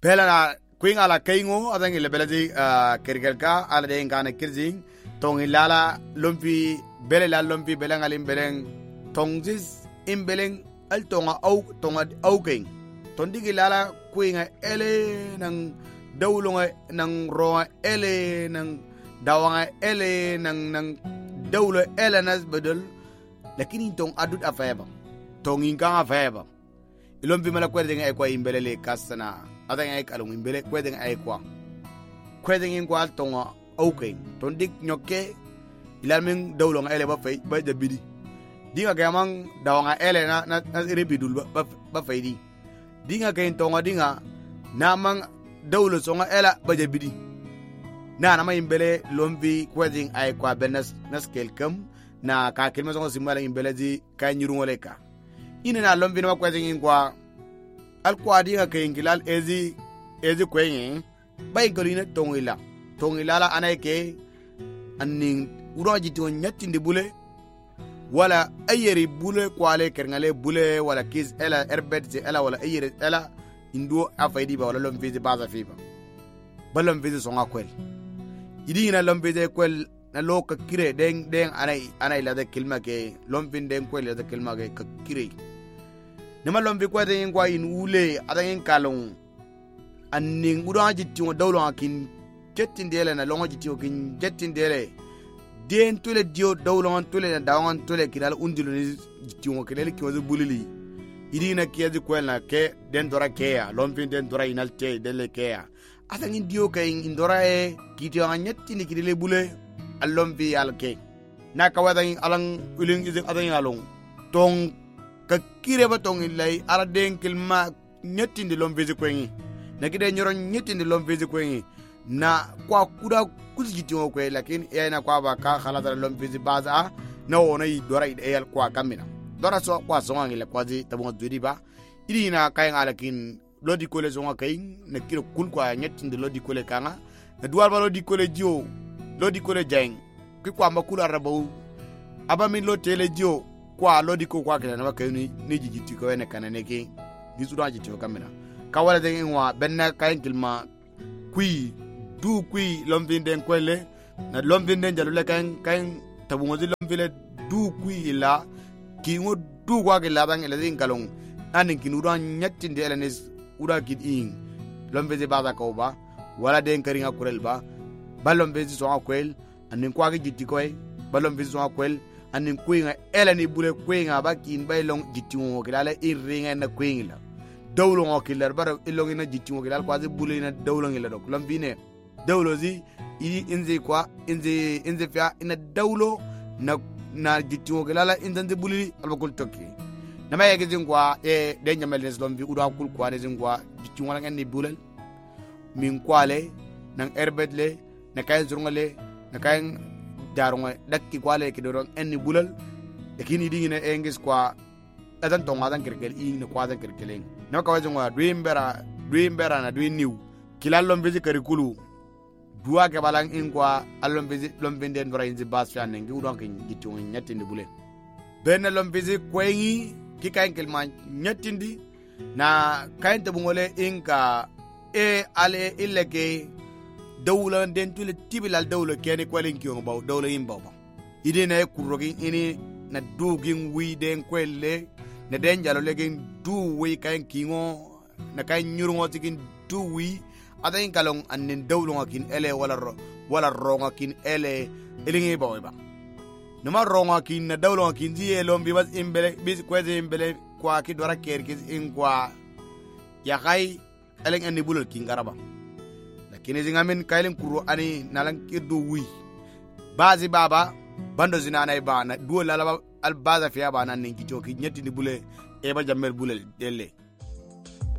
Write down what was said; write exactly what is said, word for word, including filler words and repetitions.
bela kuin ala kaingo adang ile beladi kergelka ala de ngana kirzing tong ilala lumpi bele la lumpi beleng alim beleng tongzis imbeleng al tonga au tonga au king tondigi lala kuin ele nang dawlunga nang roa ele nang dawanga ele nang nang dawlo ele nas bedel lakini tong adut afeba tong inga afeba ilombi mala kwedeng ay kwa imbelele kasana adang ay kalung imbele kwedeng ay kwa kwedeng ingwa tonga okay tondik nyoke ilaming dawlo nga ele ba fay ba jabidi dinga gamang dawanga ele na na, na iribidul ba ba faydi dinga kain tonga dinga namang dawlo songa ela ba jabidi na na ma imbele lombi kwedeng ay kwa benas nas kelkam na ka kelma songa simala imbele di kay nyurungoleka ina na lombi na kwedeng ingwa al kwadi nga kain gilal ezi ezi kwenye bay golina tongila tongila la anayke anning uroji to nyatinde bule wala ayeri bule kwale kerngale bule wala kiz ela erbet ela wala ayeri ela indo afaydi ba wala lombi baza fiba balom visi songa kwel idi na lombi de kwel na loka kire deng deng anay anay la de kilma ke lombi deng kwel la de kilma ke kire nema lombi kwa de ngwa in ule adang kalong anning uroji to dawlo akin jettindele na longo jitio kin jettindele den tole dio dawlon tole na dawan tole kidal undilu ni jitio kelele ki wazu bulili idina kiyazi kwelna ke den dora keya lompin den dora inalte dele keya atangin dio kay indora e kitio anyetti ni kidele bule allombi alke na kawadang alang uling izing atangin along tong kakire ba tong ilay ara den kilma nyetti ndi lombi kwengi na kide nyoro nyetti ndi lombi kwengi na kwa kuda kuziti ngokwe lakini ya na kwa ba ka khala lompizi baza na wona yi dora idel kwa kamina dora so kwa songa ngile kwazi tabunga dudi ba idi na kay ngalakin lodi kole zonga kay na kilo kul kwa nyetinde lodi kole kanga na duwal ba lodi kole jio lodi kole jeng ki kwa makula rabu aba min lo tele jio kwa lodi ko kwa kana ba kay ni ni jiti ko ene kana ne ki disu do jiti ko kamina ka wala de ngwa benna kay kilma kui du kui lombinden kwele na lombinden jalule kan kan tabungozi lombile du kui la kingo du kwa gila bang ele din kalong anin kinura nyattinde elenes ura kiding lombeze baza ko ba wala den karinga kurel ba balombezi so akwel anin kwa giti koy balombezi so akwel anin kuinga eleni bule kuinga ba kin bay long jitimo kilala irringa na kuingla dawlo ngokilar bara ilongi na jitimo kilal kwazi bule na dawlo ngila dok lombine dawlo zi idi inze kwa inze inze fia ina dawlo na na jitimo kelala inze bulili albakul tokki nama yake zingwa e de nyamel les lombi uda kul kwa de zingwa jitimo la ngani bulal min kwale nang erbedle na kay zurngale na kay darunga dakki kwale ki doron enni bulal ekini dingina engis kwa adan tonga dan kerkel ing na kwa dan kerkeleng no ka wajungwa dwimbera dwimbera na dwiniu kilal lombi karikulu duwa ke balang ingwa alombizi lombinde ndora inzi basfian ngi udon ke gitu nyatindi bule ben lombizi kwengi kikain kelma nyatindi na kain tabungole inka e ale ileke dawla den tule tibilal dawla kene kwalen kiyo baw dawla imbaw ba idina kurogi ini na dugin wi den kwelle na den jalo legen du wi kain kingo na kain nyurungo tikin du wi adain kalong anin dawlo kin ele wala ro wala ronga kin ele elingi bawe ba numa ronga kin na dawlo kin di elombi bas imbele bis kweze imbele kwa ki dora kerkis in kwa ya kai eleng ani bulul kin garaba lakini zingamin kailin kuro ani nalang kidu wi bazi baba bando zinana ibana duo la al baza fiya bana ninki joki nyeti ni bule e ba jamel bulel delle